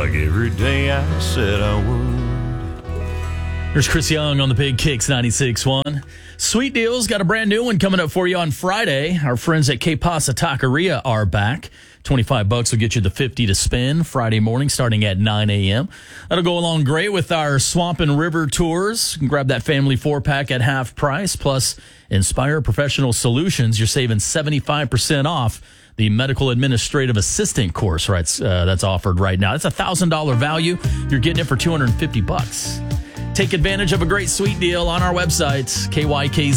like every day I said I would. There's Chris Young on the Big Kicks 96.1. Sweet Deals got a brand new one coming up for you on Friday. Our friends at Que Pasa Taqueria are back. $25 will get you the 50 to spend Friday morning starting at 9 a.m. That'll go along great with our Swamp and River tours. You can grab that family 4-pack at half price. Plus, Inspire Professional Solutions, you're saving 75% off the medical administrative assistant course that's offered right now. That's a $1,000 value. You're getting it for $250. Take advantage of a great sweet deal on our website, KYKZ.